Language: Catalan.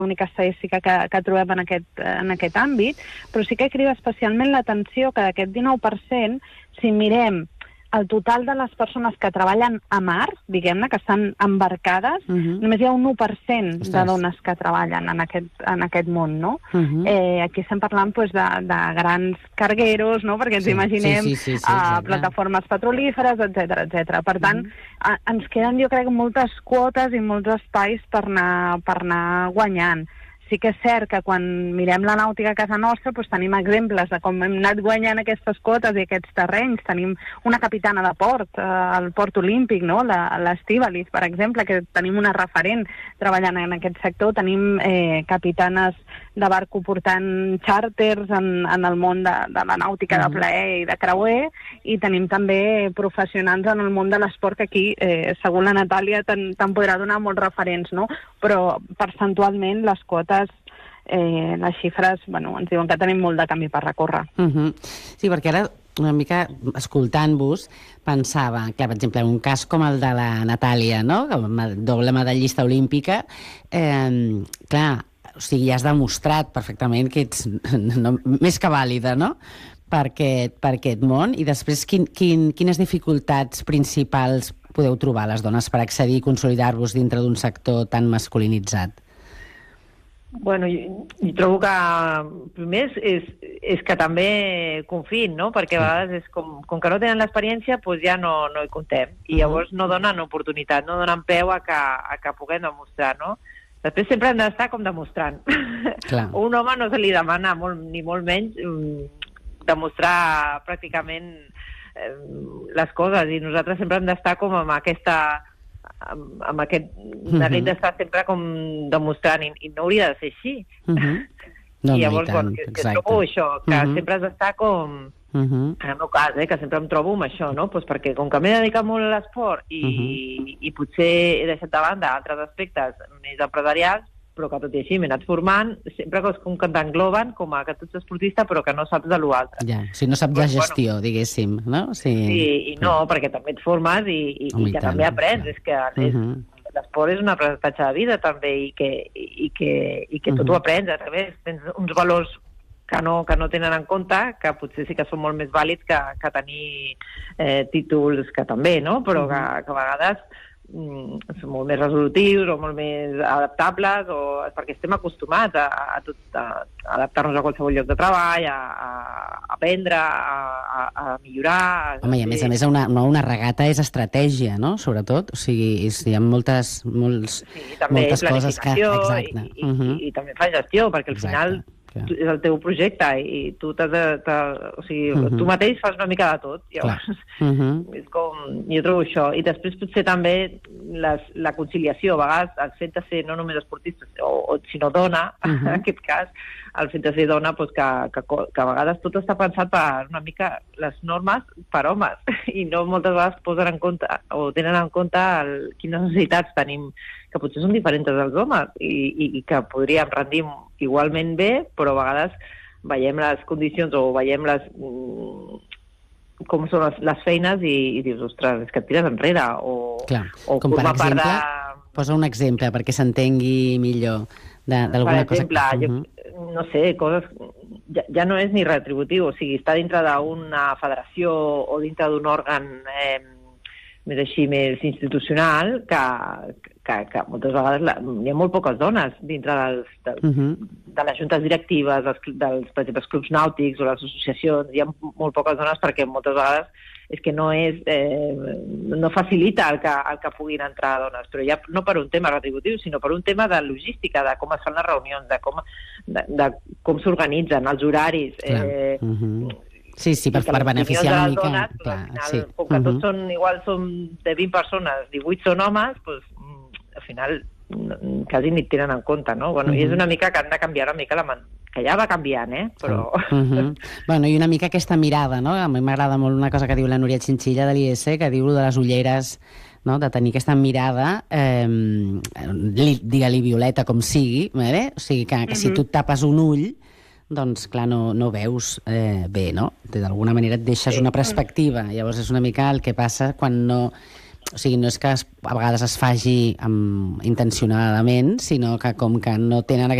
única estadística que trobem en aquest àmbit, però sí que crida especialment l'atenció que d'aquest 19%, si mirem el total de les persones que treballen a mar, diguem-ne, que estan embarcades, només hi ha un 1% de dones que treballen en aquest món, no? Aquí estem parlant de grans cargueros, no? Perquè ens imaginem plataformes petrolíferes, etc. Per tant, ens queden, jo crec, moltes quotes i molts espais per anar guanyant. Sí que és cert que quan mirem la nàutica a casa nostra tenim exemples de com hem anat guanyant aquestes quotes i aquests terrenys. Tenim una capitana de port, al Port Olímpic, no? l'Estíbaliz, per exemple, que tenim una referent treballant en aquest sector. Tenim capitanes de barco portant xàrters en el món de la nàutica de plaer i de creuer, i tenim també professionals en el món de l'esport que aquí, segons la Natàlia, te'n podrà donar molts referents, no? Però percentualment les quotes, les xifres, ens diuen que tenim molt de camí per recórrer. Sí, perquè ara, una mica escoltant-vos, pensava, clar, per exemple, un cas com el de la Natàlia, no? Doble medallista olímpica, clar, o sigui, ja has demostrat perfectament que ets més que vàlida, no?, per aquest món. I després, quines dificultats principals podeu trobar les dones per accedir i consolidar-vos dintre d'un sector tan masculinitzat? Bueno, jo trobo que primer és que també confiïn, no? Perquè a vegades és com que no tenen l'experiència, doncs ja no hi comptem. I llavors no donen oportunitat, no donen peu a que puguem demostrar, no? Després sempre hem d'estar com demostrant. A un home no se li demana ni molt menys demostrar pràcticament les coses, i nosaltres sempre hem d'estar com amb aquest neguit d'estar sempre com demostrant, i no hauria de ser així. I llavors, trobo això, que sempre has d'estar com, en el meu cas, que sempre em trobo amb això, no? Perquè com que m'he dedicat molt a l'esport i potser he deixat de banda altres aspectes més empresarials, però que tot i així m'he anat formant, sempre com que t'engloben com a que tu ets esportista però que no saps de l'altre. Ja, o sigui, no saps la gestió, diguéssim, no? Sí, i no, perquè també et formes i que també aprens. És que l'esport és un aprenentatge de vida també, i que tot ho aprens. A més, tens uns valors que no tenen en compte, que potser sí que són molt més vàlids que tenir títols, que també, no? Però que a vegades són molt més resolutius o molt més adaptables, perquè estem acostumats a adaptar-nos a qualsevol lloc de treball, a aprendre, a millorar. Home, i a més una regata és estratègia, no? Sobretot, o sigui, hi ha moltes coses que... Sí, també planificació i també fa gestió, perquè al final és el teu projecte i tu tu mateix fas una mica de tot. Llavors, és com, jo trobo això. I després potser també la conciliació, a vegades el fet de ser no només esportista, sinó dona, en aquest cas, el fet de ser dona, que a vegades tot està pensat per una mica les normes per homes, i no moltes vegades posen en compte o tenen en compte quines necessitats tenim, que potser són diferents dels homes i que podríem rendir igualment bé, però a vegades veiem les condicions o veiem com són les feines i dius, ostres, és que et tires enrere com per exemple, posa un exemple perquè s'entengui millor d'alguna cosa. Per exemple, no sé, coses... Ja no és ni retributiu, o sigui, està dintre d'una federació o dintre d'un òrgan més institucional, que moltes vegades hi ha molt poques dones dintre de les juntes directives, dels, per exemple, clubs nàutics o les associacions. Hi ha molt poques dones perquè moltes vegades és que no facilita el que puguin entrar dones, però ja no per un tema retributiu, sinó per un tema de logística, de com es fan les reunions, de com s'organitzen, els horaris. Sí, per beneficiar una mica. Dones, al final, com que tots són igual, som de 20 persones, 18 són homes, doncs al final quasi ni et tenen en compte, no? Bueno, i és una mica que han de canviar una mica que ja va canviant, però... Bueno, i una mica aquesta mirada, no? A mi m'agrada molt una cosa que diu la Núria Chinchilla de l'IES, que diu de les ulleres, no? De tenir aquesta mirada, digue-li violeta com sigui, o sigui, que si tu et tapes un ull, doncs, clar, no veus bé, no? D'alguna manera et deixes una perspectiva. Llavors és una mica el que passa quan no O sigui, no és que a vegades es faci intencionadament, sinó que com que no tenen